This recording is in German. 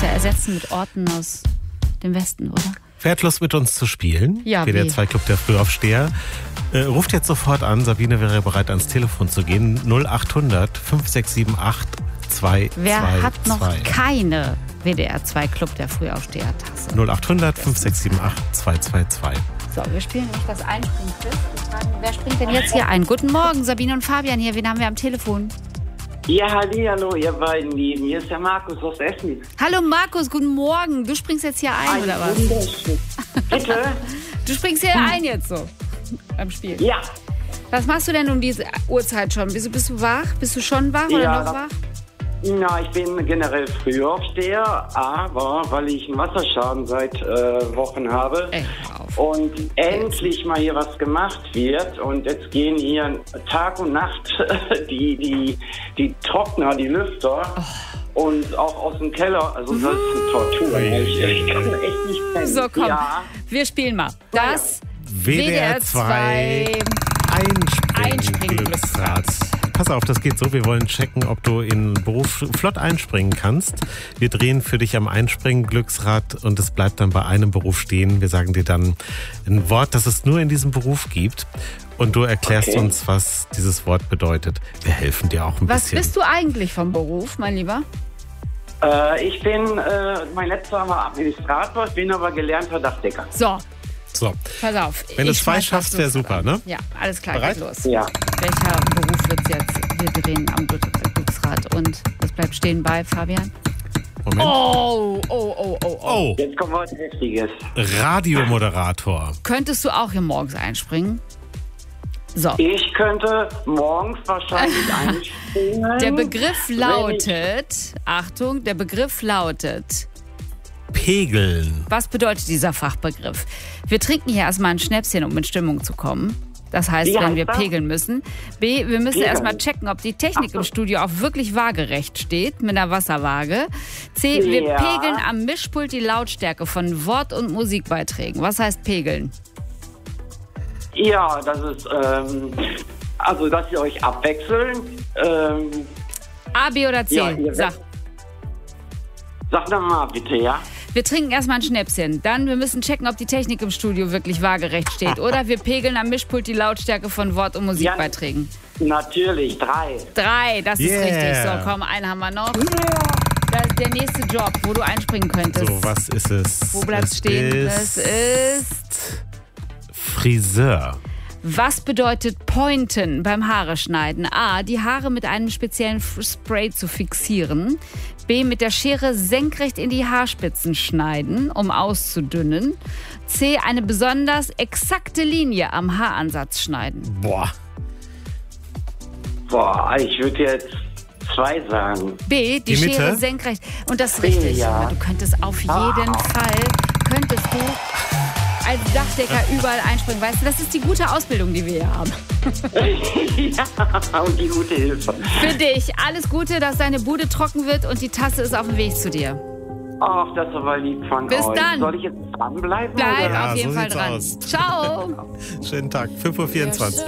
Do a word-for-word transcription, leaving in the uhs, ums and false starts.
ja ersetzen mit Orten aus dem Westen, oder? Wer hat Lust, mit uns zu spielen? Ja, W D R zwei Club der Frühaufsteher. Äh, ruft jetzt sofort an. Sabine wäre bereit, ans Telefon zu gehen. null acht hundert fünf sechs sieben acht zwei zwei zwei. Wer hat noch keine W D R zwei Club der Frühaufsteher-Tasse? null acht hundert fünf sechs sieben acht zwei zwei zwei. So, wir spielen nämlich das Einspringquiz. Wer springt denn jetzt hier ein? Guten Morgen, Sabine und Fabian hier. Wen haben wir am Telefon? Ja, hallihallo, ihr beiden Lieben. Hier ist der Markus aus Essen. Hallo Markus, guten Morgen. Du springst jetzt hier ein, oder was? Wunderschön. Bitte? Du springst hier ein jetzt so beim Spiel. Ja. Was machst du denn um diese Uhrzeit schon? Bist du, bist du wach? Bist du schon wach oder Ja, noch wach? Na, ich bin generell Frühaufsteher, aber weil ich einen Wasserschaden seit äh, Wochen habe Ey, hör auf. und endlich mal hier was gemacht wird und jetzt gehen hier Tag und Nacht die, die, die Trockner, die Lüfter Oh. und auch aus dem Keller, also das ist eine Tortur. Ich, ich kann echt nicht pennen. So, komm, Ja. wir spielen mal. Das W D R zwei Einspringglücksrad. Pass auf, das geht so. Wir wollen checken, ob du in den Beruf flott einspringen kannst. Wir drehen für dich am Einspringen-Glücksrad und es bleibt dann bei einem Beruf stehen. Wir sagen dir dann ein Wort, das es nur in diesem Beruf gibt. Und du erklärst Okay. uns, was dieses Wort bedeutet. Wir helfen dir auch ein Was bisschen. bist du eigentlich vom Beruf, mein Lieber? Äh, ich bin, äh, mein letzter war Administrator, bin aber gelernter Dachdecker. So, So, pass auf. wenn du Ich zwei schmeiß schaffst, was wäre los super, an. ne? Ja, alles klar, Bereit? geht los. Ja. Welcher Beruf wird's jetzt? Wir drehen am Glücksrad und das bleibt stehen bei Fabian. Moment. Oh, oh, oh, oh, oh. Oh, Jetzt kommt was Heftiges. Radiomoderator. Könntest du auch hier morgens einspringen? So, Ich könnte morgens wahrscheinlich einspringen. der Begriff wenn lautet, Achtung, der Begriff lautet, Pegeln. was bedeutet dieser Fachbegriff? Wir trinken hier erstmal ein Schnäpschen, um in Stimmung zu kommen. Das heißt, Wie wenn heißt wir das? pegeln müssen. B, wir müssen Pegeln. erstmal checken, ob die Technik im Studio auch wirklich waagerecht steht, mit einer Wasserwaage. C, wir Ja. pegeln am Mischpult die Lautstärke von Wort- und Musikbeiträgen. Was heißt pegeln? Ich, ja, das ist, ähm, also, dass ihr euch abwechseln. Ähm, A, B oder C? Ja, ihr- Sag. sag doch mal bitte, ja? Wir trinken erstmal ein Schnäpschen. Dann, wir müssen checken, ob die Technik im Studio wirklich waagerecht steht. Oder wir pegeln am Mischpult die Lautstärke von Wort- und Musikbeiträgen. Natürlich, drei. Drei, das ist Yeah. richtig. So, komm, einen haben wir noch. Das ist der nächste Job, wo du einspringen könntest. So, was ist es? Wo bleibt es stehen? Ist Das ist... Friseur. Was bedeutet pointen beim Haare schneiden? A, die Haare mit einem speziellen F- Spray zu fixieren. B, mit der Schere senkrecht in die Haarspitzen schneiden, um auszudünnen. C, eine besonders exakte Linie am Haaransatz schneiden. Boah. Boah, ich würde jetzt zwei sagen. B, die, Die Mitte? Schere senkrecht. Und das ist B, richtig. ja. Junge. Du könntest auf jeden Fall, könntest du als Dachdecker überall einspringen. Weißt du, das ist die gute Ausbildung, die wir hier haben. Ja, und die gute Hilfe. Für dich alles Gute, dass deine Bude trocken wird und die Tasse ist auf dem Weg zu dir. Ach, das ist aber lieb von Bis euch. dann. Soll ich jetzt dranbleiben? Bleib oder? Ja, auf jeden so Fall sieht's dran. aus. Ciao. Schönen Tag. fünf Uhr vierundzwanzig.